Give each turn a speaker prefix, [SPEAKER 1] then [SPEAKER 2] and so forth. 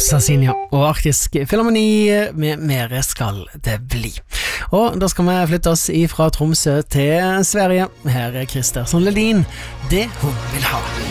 [SPEAKER 1] Sazinja og Arktisk Filharmoni med Mere skal det bli. Og da skal vi flytte oss fra Tromsø til Sverige. Her er Christer Sonledin, Det hun vil ha.